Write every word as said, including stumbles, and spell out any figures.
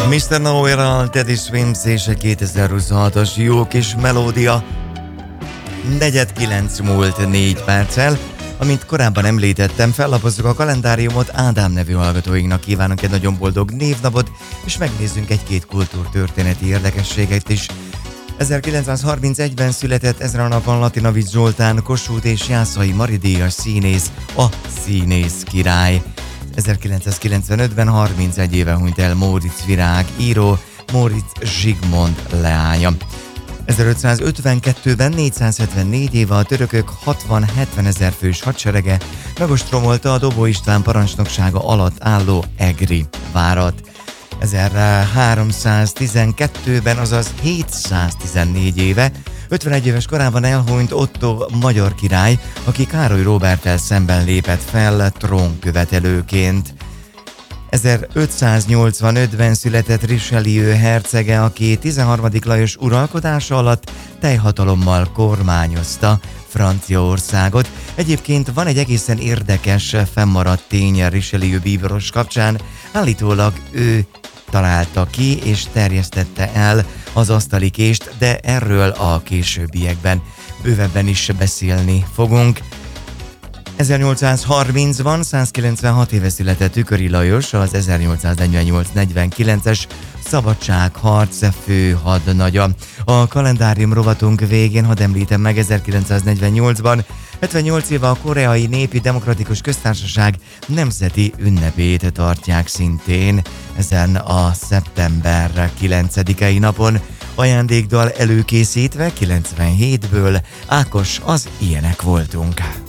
miszter Nowhere-ral Teddy Swims és egy kétezer-huszonhatos jó kis melódia. Negyed kilenc múlt négy perccel. Amint korábban említettem, fellapozzuk a kalendáriumot, Ádám nevű hallgatóinknak kívánunk egy nagyon boldog névnapot, és megnézzünk egy-két kultúrtörténeti érdekességet is. ezerkilencszázharmincegyben született ezen a napon Latinovics Zoltán, Kossuth és Jászai Mari díjas színész, a színész király. ezerkilencszázkilencvenötben harmincegy éve hunyt el Móricz Virág író, Móricz Zsigmond leánya. ezerötszázötvenkettőben négyszázhetvennégy éve a törökök hatvan-hetven ezer fős hadserege megostromolta a Dobó István parancsnoksága alatt álló Egri várat. ezerháromszáztizenkettőben, azaz hétszáztizennégy éve, ötvenegy éves korában elhunyt Otto magyar király, aki Károly Róberttel szemben lépett fel trónkövetelőként. ezerötszáznyolcvanötben született Richelieu hercege, aki tizenharmadik Lajos uralkodása alatt teljhatalommal kormányozta Franciaországot. Egyébként van egy egészen érdekes fennmaradt tény Richelieu bíboros kapcsán. Állítólag ő találta ki és terjesztette el az asztalikést, de erről a későbbiekben bővebben is beszélni fogunk. ezernyolcszázharmincban százkilencvenhat éve született Tüköri Lajos, az ezernyolcszáznegyvennyolc negyvenkilences szabadságharc főhadnagya. A kalendárium rovatunk végén hadd említem meg ezerkilencszáznegyvennyolcban, hetvennyolc éve a Koreai Népi Demokratikus Köztársaság nemzeti ünnepét tartják szintén ezen a szeptember kilencedikei napon. Ajándékdal előkészítve kilencvenhétből Ákos, az Ilyenek voltunk.